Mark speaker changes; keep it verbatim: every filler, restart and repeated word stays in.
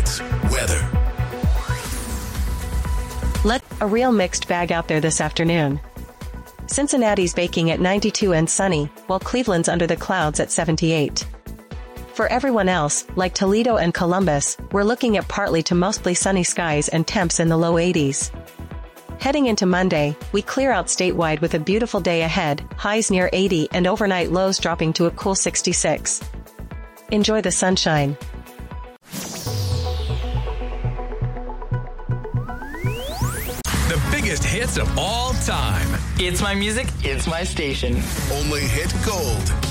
Speaker 1: Sports. Weather.
Speaker 2: Let a real mixed bag out there this afternoon. Cincinnati's baking at ninety-two and sunny, while Cleveland's under the clouds at seventy-eight. For everyone else, like Toledo and Columbus, we're looking at partly to mostly sunny skies and temps in the low eighties. Heading into Monday, we clear out statewide with a beautiful day ahead, highs near eighty and overnight lows dropping to a cool sixty-six. Enjoy the sunshine.
Speaker 1: The biggest hits of all time.
Speaker 3: It's my music, it's my station.
Speaker 1: Only hit gold.